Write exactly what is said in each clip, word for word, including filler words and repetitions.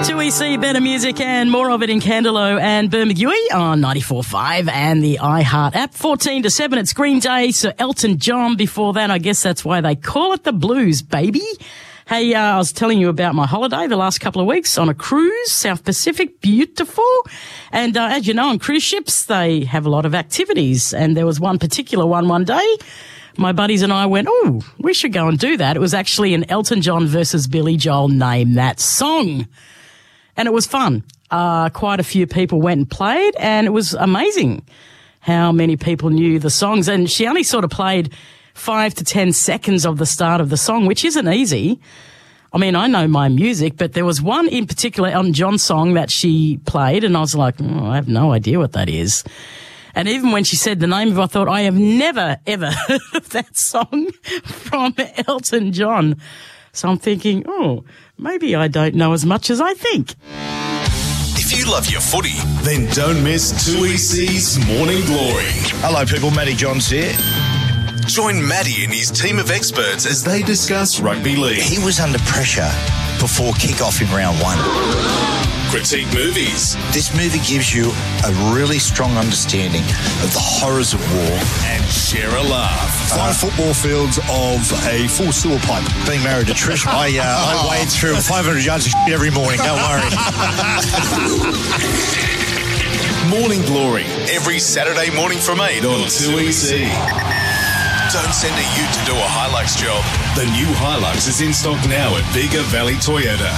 two E C, better music and more of it in Candelo and Bermagui on ninety-four point five and the iHeart app. fourteen to seven, it's Green Day, so Elton John before that. I guess that's why they call it the blues, baby. Hey, uh, I was telling you about my holiday the last couple of weeks on a cruise, South Pacific, beautiful. And uh, as you know, on cruise ships, they have a lot of activities. And there was one particular one one day. My buddies and I went, oh, we should go and do that. It was actually an Elton John versus Billy Joel Name That Song. And it was fun. Uh, quite a few people went and played, and it was amazing how many people knew the songs. And she only sort of played five to ten seconds of the start of the song, which isn't easy. I mean, I know my music, but there was one in particular Elton John song that she played, and I was like, oh, I have no idea what that is. And even when she said the name of it, I thought, I have never, ever heard of that song from Elton John. So I'm thinking, oh, maybe I don't know as much as I think. If you love your footy, then don't miss two E C's Morning Glory. Hello, people. Matty Johns here. Join Matty and his team of experts as they discuss rugby league. He was under pressure before kick-off in round one. Critique movies. This movie gives you a really strong understanding of the horrors of war. And share a laugh. Five football fields of a full sewer pipe. Being married to Trish, I, uh, I wade through five hundred yards of shit every morning. Don't worry. Morning Glory. Every Saturday morning from eight on two E C. Don't send a ute to do a Hilux job. The new Hilux is in stock now at Bega Valley Toyota.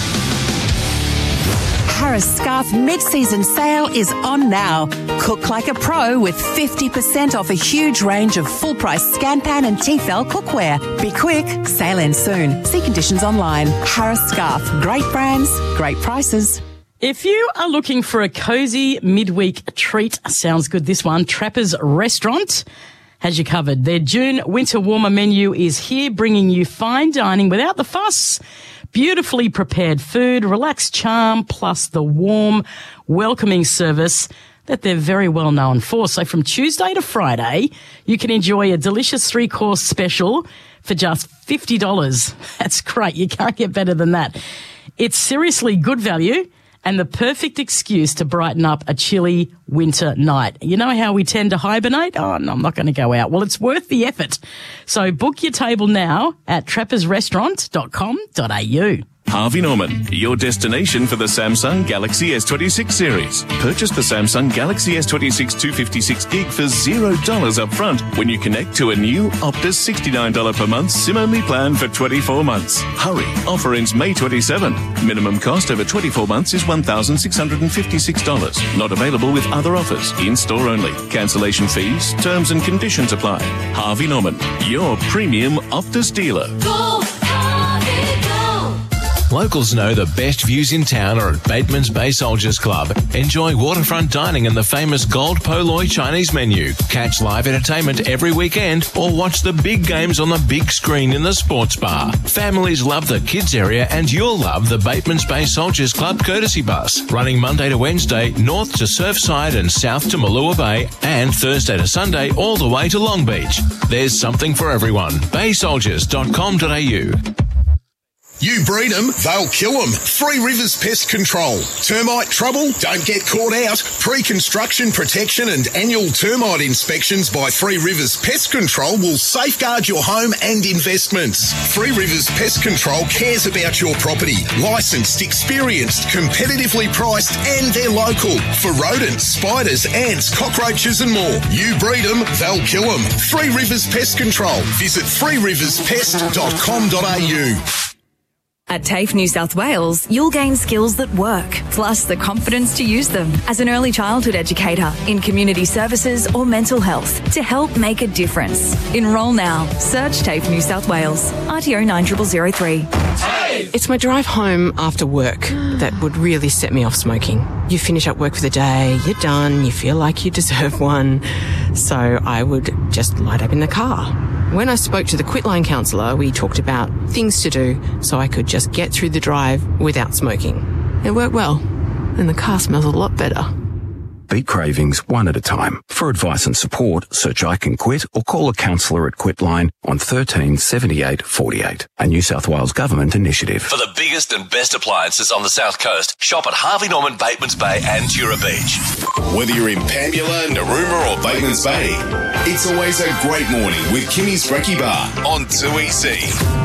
Harris Scarf mid-season sale is on now. Cook like a pro with fifty percent off a huge range of full-price Scanpan and Tefal cookware. Be quick, sale ends soon. See conditions online. Harris Scarf, great brands, great prices. If you are looking for a cozy midweek treat, sounds good this one, Trappers Restaurant has you covered. Their June winter warmer menu is here, bringing you fine dining without the fuss. Beautifully prepared food, relaxed charm, plus the warm, welcoming service that they're very well known for. So from Tuesday to Friday, you can enjoy a delicious three-course special for just fifty dollars. That's great. You can't get better than that. It's seriously good value and the perfect excuse to brighten up a chilly winter night. You know how we tend to hibernate? Oh, no, I'm not going to go out. Well, it's worth the effort. So book your table now at trappers restaurant dot com dot a u. Harvey Norman, your destination for the Samsung Galaxy S twenty-six series. Purchase the Samsung Galaxy S twenty-six two fifty-six gig for zero dollars up front when you connect to a new Optus sixty-nine dollars per month SIM-only plan for twenty-four months. Hurry, offer ends May twenty-seventh. Minimum cost over twenty-four months is one thousand six hundred fifty-six dollars. Not available with other offers. In-store only. Cancellation fees, terms and conditions apply. Harvey Norman, your premium Optus dealer. Go, Harvey, go! Locals know the best views in town are at Bateman's Bay Soldiers Club. Enjoy waterfront dining and the famous Gold Poloi Chinese menu. Catch live entertainment every weekend or watch the big games on the big screen in the sports bar. Families love the kids area and you'll love the Bateman's Bay Soldiers Club courtesy bus. Running Monday to Wednesday, north to Surfside and south to Malua Bay, and Thursday to Sunday all the way to Long Beach. There's something for everyone. bay soldiers dot com dot a u. You breed them, they'll kill them. Free Rivers Pest Control. Termite trouble? Don't get caught out. Pre-construction protection and annual termite inspections by Free Rivers Pest Control will safeguard your home and investments. Free Rivers Pest Control cares about your property. Licensed, experienced, competitively priced, and they're local. For rodents, spiders, ants, cockroaches and more. You breed them, they'll kill them. Free Rivers Pest Control. Visit free rivers pest dot com dot a u. At TAFE New South Wales, you'll gain skills that work, plus the confidence to use them as an early childhood educator in community services or mental health to help make a difference. Enrol now. Search TAFE New South Wales. R T O nine zero zero zero three. It's my drive home after work that would really set me off smoking. You finish up work for the day, you're done, you feel like you deserve one. So I would just light up in the car. When I spoke to the Quitline counsellor, we talked about things to do so I could just get through the drive without smoking. It worked well, and the car smells a lot better. Beat cravings one at a time. For advice and support, search I Can Quit or call a counsellor at Quitline on thirteen seventy-eight forty-eight. A New South Wales Government initiative. For the biggest and best appliances on the South Coast, shop at Harvey Norman, Batemans Bay and Tura Beach. Whether you're in Pambula, Narooma or Batemans Bay, it's always a great morning with Kimmy's Brekkie Bar on two E C.